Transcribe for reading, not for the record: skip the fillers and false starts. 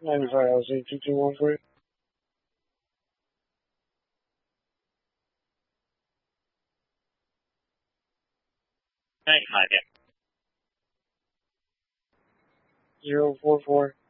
I'm sorry, I was saying 221 for you. Thanks, Mike. 044